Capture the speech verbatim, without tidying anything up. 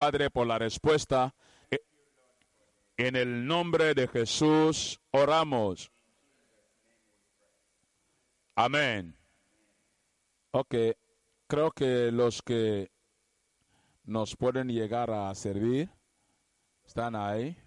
Padre, por la respuesta. En el nombre de Jesús oramos. Amén. Ok, creo que los que nos pueden llegar a servir están ahí.